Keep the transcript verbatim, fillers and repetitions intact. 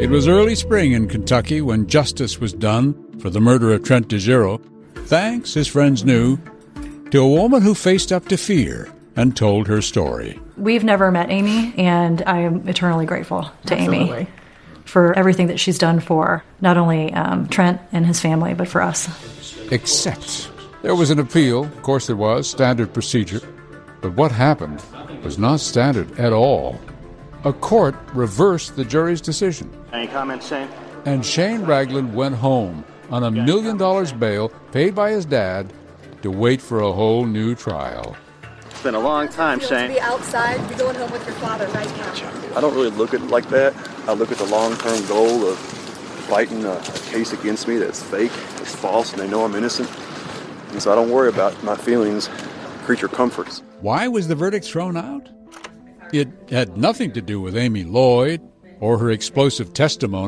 It was early spring in Kentucky when justice was done for the murder of Trent DeGiro, thanks, his friends knew, to a woman who faced up to fear and told her story. We've never met Amy, and I am eternally grateful to Absolutely. Amy for everything that she's done for not only um, Trent and his family, but for us. Except there was an appeal, of course there was, standard procedure. But what happened was not standard at all. A court reversed the jury's decision. Any comments, Shane? And Shane Ragland went home on a million dollars bail paid by his dad to wait for a whole new trial. It's been a long time, Shane. To be outside, be going home with your father right now. I don't really look at it like that. I look at the long-term goal of fighting a, a case against me that's fake, it's false, and they know I'm innocent. And so I don't worry about my feelings, creature comforts. Why was the verdict thrown out? It had nothing to do with Amy Lloyd or her explosive testimony.